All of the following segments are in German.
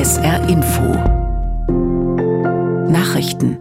SR Info Nachrichten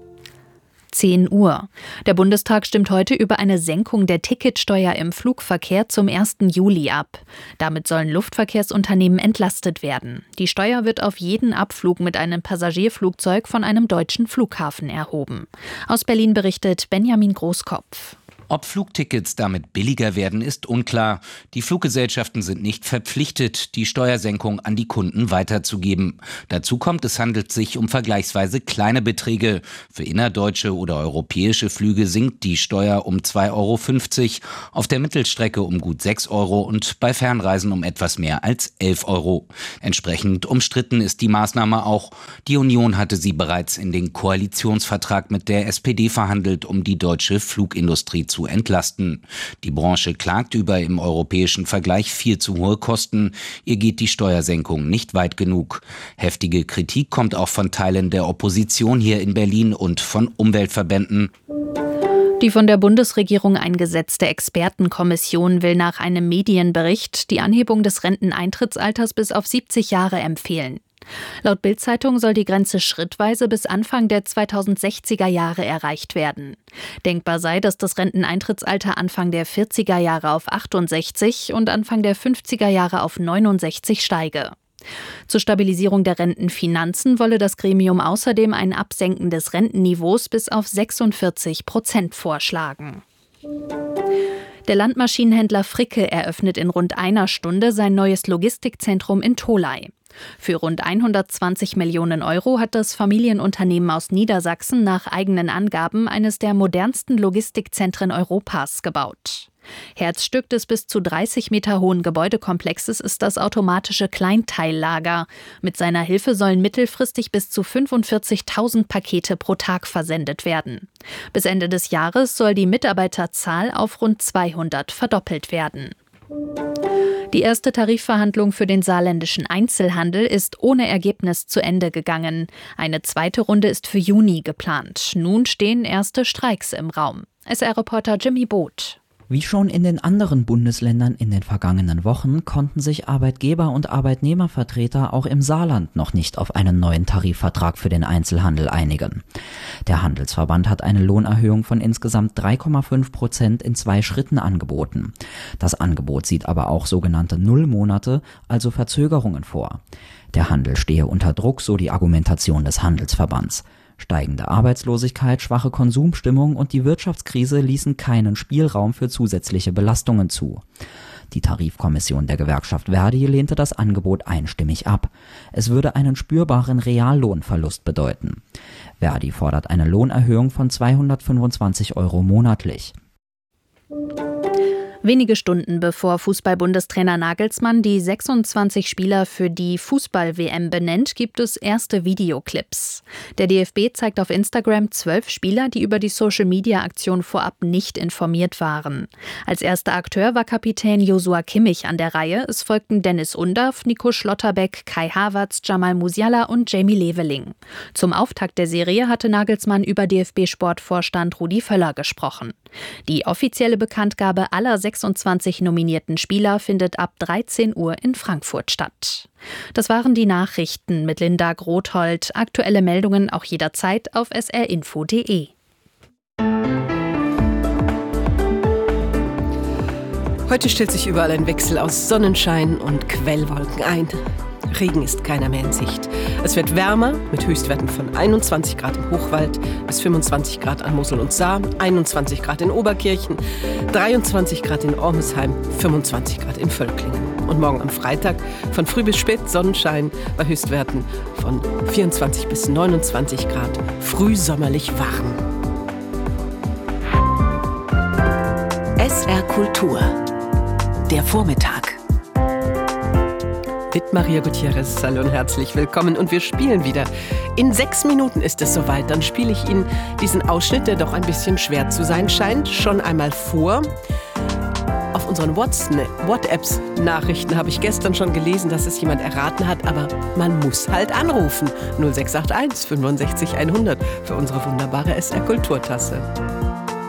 10 Uhr. Der Bundestag stimmt heute über eine Senkung der Ticketsteuer im Flugverkehr zum 1. Juli ab. Damit sollen Luftverkehrsunternehmen entlastet werden. Die Steuer wird auf jeden Abflug mit einem Passagierflugzeug von einem deutschen Flughafen erhoben. Aus Berlin berichtet Benjamin Großkopf. Ob Flugtickets damit billiger werden, ist unklar. Die Fluggesellschaften sind nicht verpflichtet, die Steuersenkung an die Kunden weiterzugeben. Dazu kommt, es handelt sich um vergleichsweise kleine Beträge. Für innerdeutsche oder europäische Flüge sinkt die Steuer um 2,50 €, auf der Mittelstrecke um gut 6 € und bei Fernreisen um etwas mehr als 11 €. Entsprechend umstritten ist die Maßnahme auch. Die Union hatte sie bereits in den Koalitionsvertrag mit der SPD verhandelt, um die deutsche Flugindustrie zu entlasten. Die Branche klagt über im europäischen Vergleich viel zu hohe Kosten. Ihr geht die Steuersenkung nicht weit genug. Heftige Kritik kommt auch von Teilen der Opposition hier in Berlin und von Umweltverbänden. Die von der Bundesregierung eingesetzte Expertenkommission will nach einem Medienbericht die Anhebung des Renteneintrittsalters bis auf 70 Jahre empfehlen. Laut Bild-Zeitung soll die Grenze schrittweise bis Anfang der 2060er Jahre erreicht werden. Denkbar sei, dass das Renteneintrittsalter Anfang der 40er Jahre auf 68 und Anfang der 50er Jahre auf 69 steige. Zur Stabilisierung der Rentenfinanzen wolle das Gremium außerdem ein Absenken des Rentenniveaus bis auf 46% vorschlagen. Der Landmaschinenhändler Fricke eröffnet in rund einer Stunde sein neues Logistikzentrum in Tholey. Für rund 120 Millionen € hat das Familienunternehmen aus Niedersachsen nach eigenen Angaben eines der modernsten Logistikzentren Europas gebaut. Herzstück des bis zu 30 Meter hohen Gebäudekomplexes ist das automatische Kleinteillager. Mit seiner Hilfe sollen mittelfristig bis zu 45.000 Pakete pro Tag versendet werden. Bis Ende des Jahres soll die Mitarbeiterzahl auf rund 200 verdoppelt werden. Die erste Tarifverhandlung für den saarländischen Einzelhandel ist ohne Ergebnis zu Ende gegangen. Eine zweite Runde ist für Juni geplant. Nun stehen erste Streiks im Raum. SR-Reporter Jimmy Both. Wie schon in den anderen Bundesländern in den vergangenen Wochen konnten sich Arbeitgeber- und Arbeitnehmervertreter auch im Saarland noch nicht auf einen neuen Tarifvertrag für den Einzelhandel einigen. Der Handelsverband hat eine Lohnerhöhung von insgesamt 3,5% in 2 Schritten angeboten. Das Angebot sieht aber auch sogenannte Nullmonate, also Verzögerungen vor. Der Handel stehe unter Druck, so die Argumentation des Handelsverbands. Steigende Arbeitslosigkeit, schwache Konsumstimmung und die Wirtschaftskrise ließen keinen Spielraum für zusätzliche Belastungen zu. Die Tarifkommission der Gewerkschaft ver.di lehnte das Angebot einstimmig ab. Es würde einen spürbaren Reallohnverlust bedeuten. ver.di fordert eine Lohnerhöhung von 225 € monatlich. Wenige Stunden bevor Fußball-Bundestrainer Nagelsmann die 26 Spieler für die Fußball-WM benennt, gibt es erste Videoclips. Der DFB zeigt auf Instagram 12 Spieler, die über die Social-Media-Aktion vorab nicht informiert waren. Als erster Akteur war Kapitän Joshua Kimmich an der Reihe. Es folgten Dennis Undaff, Nico Schlotterbeck, Kai Havertz, Jamal Musiala und Jamie Leveling. Zum Auftakt der Serie hatte Nagelsmann über DFB-Sportvorstand Rudi Völler gesprochen. Die offizielle Bekanntgabe aller 26 nominierten Spieler findet ab 13 Uhr in Frankfurt statt. Das waren die Nachrichten mit Linda Grothold. Aktuelle Meldungen auch jederzeit auf srinfo.de. Heute stellt sich überall ein Wechsel aus Sonnenschein und Quellwolken ein. Regen ist keiner mehr in Sicht. Es wird wärmer mit Höchstwerten von 21 Grad im Hochwald bis 25 Grad an Mosel und Saar, 21 Grad in Oberkirchen, 23 Grad in Ormesheim, 25 Grad in Völklingen. Und morgen am Freitag von früh bis spät Sonnenschein bei Höchstwerten von 24 bis 29 Grad, frühsommerlich warm. SR Kultur. Der Vormittag. Mit Maria Gutierrez. Hallo und herzlich willkommen. Und wir spielen wieder. In 6 Minuten ist es soweit. Dann spiele ich Ihnen diesen Ausschnitt, der doch ein bisschen schwer zu sein scheint, schon einmal vor. Auf unseren WhatsApp-Nachrichten habe ich gestern schon gelesen, dass es jemand erraten hat, aber man muss halt anrufen. 0681 65 100 für unsere wunderbare SR-Kulturtasse.